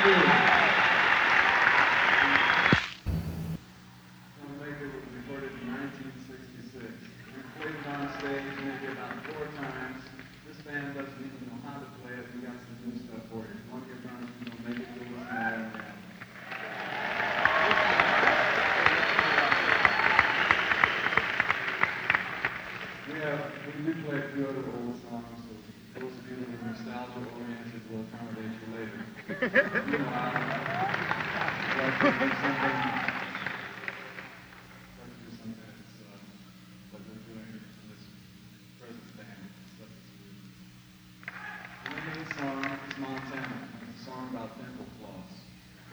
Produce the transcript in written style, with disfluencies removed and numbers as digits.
Maker was recorded in 1966. We played it on stage maybe about 4 times. This band doesn't even know how to play it. We got some new stuff for you. One of your drums is going to make it to us now. We do play a few other old songs, so those of you who are nostalgia-oriented will accommodate you later. Meanwhile, I'd like to do something